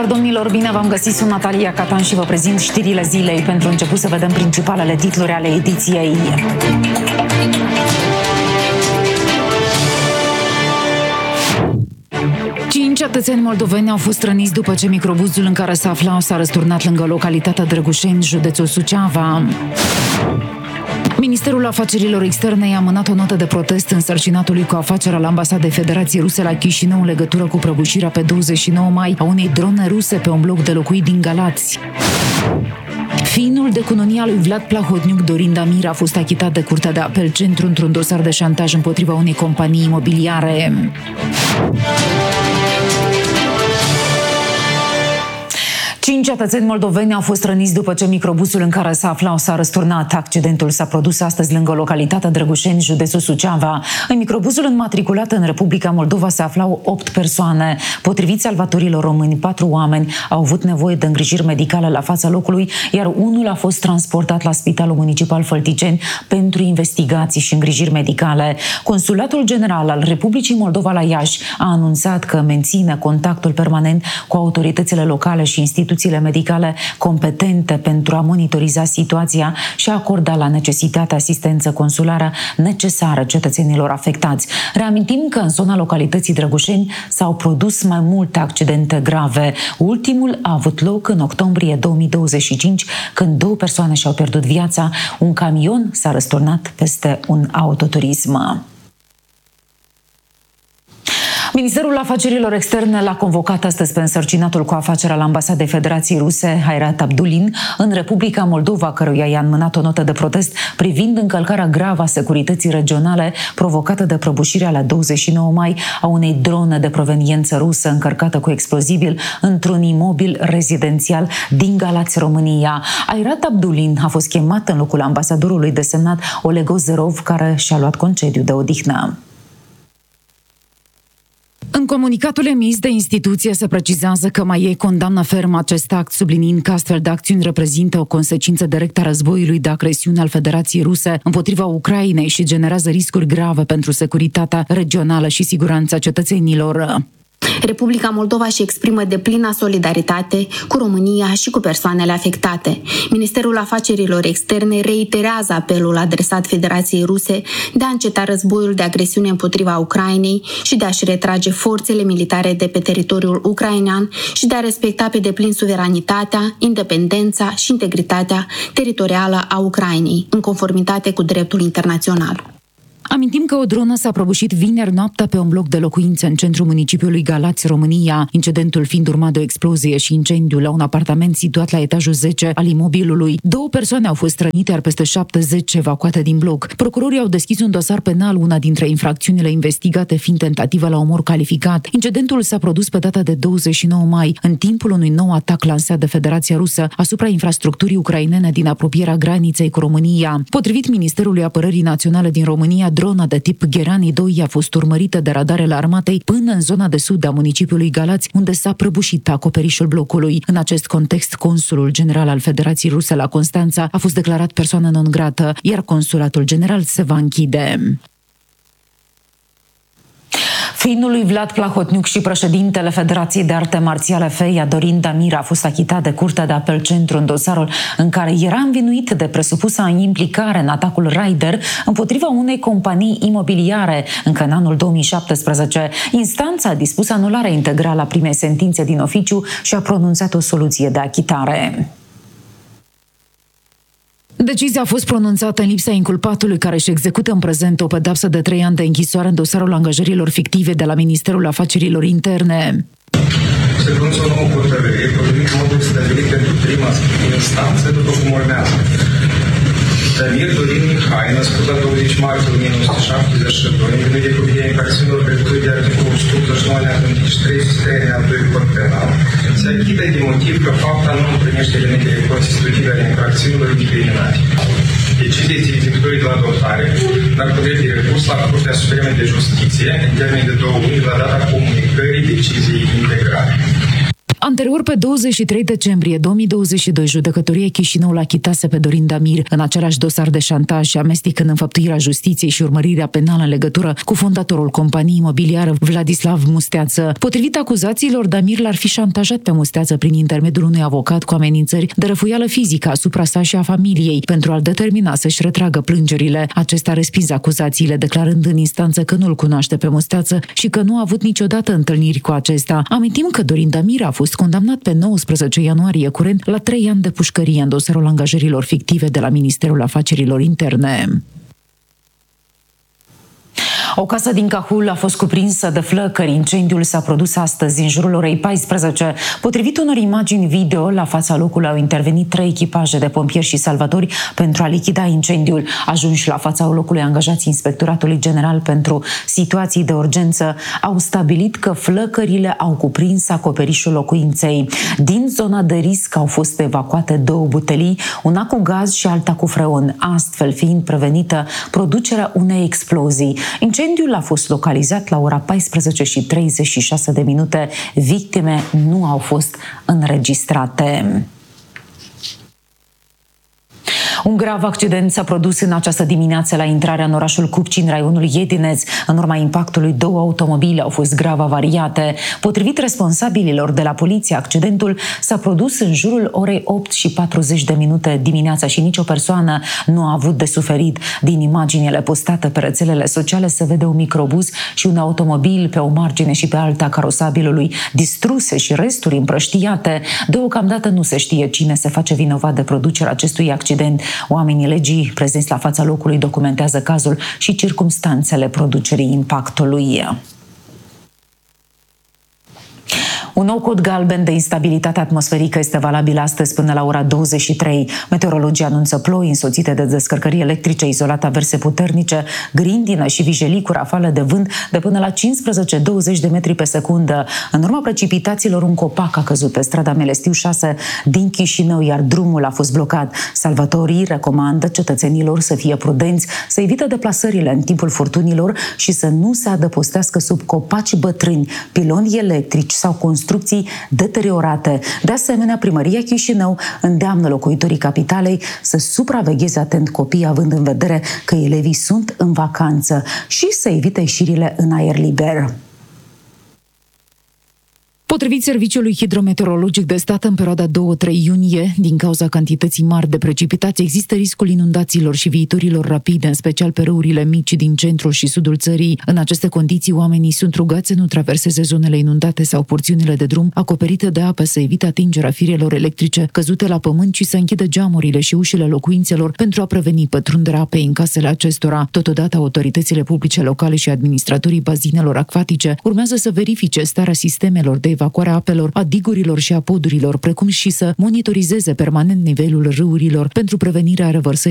Doamnelor, domnilor, bine v-am găsit, sunt Natalia Catan și vă prezint știrile zilei. Pentru început să vedem principalele titluri ale ediției. Cinci cetățeni moldoveni au fost răniți după ce microbuzul în care se aflau s-a răsturnat lângă localitatea Drăgușeni, județul Suceava. Ministerul Afacerilor Externe i-a amânat o notă de protest însărcinatului cu afacerea la Ambasadei Federației Ruse la Chișinău în legătură cu prăbușirea pe 29 mai a unei drone ruse pe un bloc de locuit din Galați. Fiinul de cununia lui Vlad Plahotniuc, Dorin Damir, a fost achitat de Curtea de Apel Centru într-un dosar de șantaj împotriva unei companii imobiliare. Cinci cetățeni moldoveni au fost răniți după ce microbusul în care se aflau s-a răsturnat. Accidentul s-a produs astăzi lângă localitatea Drăgușeni, județul Suceava. În microbuzul înmatriculat în Republica Moldova se aflau 8 persoane. Potrivit salvatorilor români, 4 oameni au avut nevoie de îngrijiri medicale la fața locului, iar unul a fost transportat la Spitalul Municipal Fălticeni pentru investigații și îngrijiri medicale. Consulatul General al Republicii Moldova la Iași a anunțat că menține contactul permanent cu autoritățile locale și instituțiile medicale competente pentru a monitoriza situația și a acorda la necesitatea asistență consulară necesară cetățenilor afectați. Reamintim că în zona localității Drăgușeni s-au produs mai multe accidente grave. Ultimul a avut loc în octombrie 2025, când 2 persoane și-au pierdut viața. Un camion s-a răsturnat peste un autoturism. Ministerul Afacerilor Externe l-a convocat astăzi pe însărcinatul cu afacerea la Ambasadei Federației Ruse, Hayrat Abdulin, în Republica Moldova, căruia i-a înmânat o notă de protest privind încălcarea gravă a securității regionale provocată de prăbușirea la 29 mai a unei drone de proveniență rusă încărcată cu explozibil într-un imobil rezidențial din Galați, România. Hayrat Abdulin a fost chemat în locul ambasadorului desemnat Oleg Ozerov, care și-a luat concediu de odihnă. În comunicatul emis de instituție se precizează că MAIE condamnă ferm acest act, subliniind că astfel de acțiuni reprezintă o consecință directă a războiului de agresiune al Federației Ruse împotriva Ucrainei și generează riscuri grave pentru securitatea regională și siguranța cetățenilor. Republica Moldova își exprimă deplină solidaritate cu România și cu persoanele afectate. Ministerul Afacerilor Externe reiterează apelul adresat Federației Ruse de a înceta războiul de agresiune împotriva Ucrainei și de a-și retrage forțele militare de pe teritoriul ucrainean și de a respecta pe deplin suveranitatea, independența și integritatea teritorială a Ucrainei, în conformitate cu dreptul internațional. Amintim că o dronă s-a prăbușit vineri noaptea pe un bloc de locuințe în centrul municipiului Galați, România, incidentul fiind urmat de o explozie și incendiu la un apartament situat la etajul 10 al imobilului. 2 persoane au fost rănite, iar peste 70 evacuate din bloc. Procurorii au deschis un dosar penal, una dintre infracțiunile investigate fiind tentativă la omor calificat. Incidentul s-a produs pe data de 29 mai, în timpul unui nou atac lansat de Federația Rusă asupra infrastructurii ucrainene din apropierea graniței cu România. Potrivit Ministerului Apărării Naționale din România, drona de tip Gherani 2 a fost urmărită de radarele armatei până în zona de sud a municipiului Galați, unde s-a prăbușit pe acoperișul blocului. În acest context, consulul general al Federației Ruse la Constanța a fost declarat persoană non grată, iar consulatul general se va închide. Fiinul lui Vlad Plahotniuc și președintele Federației de Arte Marțiale FEIA, Dorin Damir, a fost achitat de Curtea de Apel Centru în dosarul în care era învinuit de presupusa implicare în atacul Raider împotriva unei companii imobiliare încă în anul 2017. Instanța a dispus anularea integrală a primei sentințe din oficiu și a pronunțat o soluție de achitare. Decizia a fost pronunțată în lipsa inculpatului, care își execută în prezent o pedeapsă de 3 ani de închisoare în dosarul angajărilor fictive de la Ministerul Afacerilor Interne. Se pronunță o nouă hotărâre, potrivit modului stabilit pentru prima instanță, după cum urmează. Damir Dorin Mihai, născut la 20 martie 1972, învinuit de comedia infracțiunilor precături de articolul 189 și 303 al 2 Cod Penal, se achită de motiv că fapta nu împlinește elementele constitutive ale infracțiunilor incriminate. Decizia este executorii de la adoptare, dar cu drept de recurs la Curtea Supremă de Justiție, în termen de 2 luni, la data comunicării deciziei integrale. Anterior, pe 23 decembrie 2022, judecătoria Chișinău l-a achitase pe Dorin Damir în același dosar de șantaj și amestec în înfăptuirea justiției și urmărirea penală în legătură cu fondatorul companiei imobiliare Vladislav Musteață. Potrivit acuzațiilor, Damir l-ar fi șantajat pe Musteață prin intermediul unui avocat cu amenințări de răfuială fizică asupra sa și a familiei pentru a-l determina să-și retragă plângerile. Acesta a respins acuzațiile, declarând în instanță că nu-l cunoaște pe Musteață și că nu a avut niciodată întâlniri cu acesta. Amintim că Dorin Damir a fost condamnat pe 19 ianuarie curent la 3 ani de pușcărie în dosarul angajărilor fictive de la Ministerul Afacerilor Interne. O casă din Cahul a fost cuprinsă de flăcări. Incendiul s-a produs astăzi în jurul orei 14. Potrivit unor imagini video, la fața locului au intervenit 3 echipaje de pompieri și salvatori pentru a lichida incendiul. Ajunși la fața locului, angajații Inspectoratului General pentru Situații de Urgență au stabilit că flăcările au cuprins acoperișul locuinței. Din zona de risc au fost evacuate 2 butelii, una cu gaz și alta cu freon, astfel fiind prevenită producerea unei explozii. Incendiul a fost localizat la ora 14:36. Victime nu au fost înregistrate. Un grav accident s-a produs în această dimineață la intrarea în orașul Cupci, în raionul Iedineț. În urma impactului, 2 automobile au fost grav avariate. Potrivit responsabililor de la poliție, accidentul s-a produs în jurul orei 8:40 dimineața și nicio persoană nu a avut de suferit. Din imaginile postate pe rețelele sociale se vede un microbuz și un automobil pe o margine și pe alta carosabilului distruse și resturi împrăștiate. Deocamdată nu se știe cine se face vinovat de producerea acestui accident. Oamenii legii prezenți la fața locului documentează cazul și circumstanțele producerii impactului. Un nou cod galben de instabilitate atmosferică este valabil astăzi până la ora 23. Meteorologii anunță ploi însoțite de descărcări electrice, izolate averse puternice, grindină și vijelii cu rafale de vânt de până la 15-20 de metri pe secundă. În urma precipitațiilor, un copac a căzut pe strada Melestiu 6 din Chișinău, iar drumul a fost blocat. Salvatorii recomandă cetățenilor să fie prudenți, să evite deplasările în timpul furtunilor și să nu se adăpostească sub copaci bătrâni, piloni electrici sau construcții deteriorate. De asemenea, Primăria Chișinău îndeamnă locuitorii capitalei să supravegheze atent copiii, având în vedere că elevii sunt în vacanță, și să evite ieșirile în aer liber. Potrivit Serviciului Hidrometeorologic de Stat, în perioada 2-3 iunie, din cauza cantității mari de precipitații, există riscul inundațiilor și viitorilor rapide, în special pe râurile mici din centrul și sudul țării. În aceste condiții, oamenii sunt rugați să nu traverseze zonele inundate sau porțiunile de drum acoperite de apă, să evite atingerea firelor electrice căzute la pământ și să închidă geamurile și ușile locuințelor pentru a preveni pătrunderea apei în casele acestora. Totodată, autoritățile publice locale și administratorii bazinelor acvatice urmează să verifice starea sistemelor de evacuarea apelor, a digurilor și a podurilor, precum și să monitorizeze permanent nivelul râurilor pentru prevenirea revărsării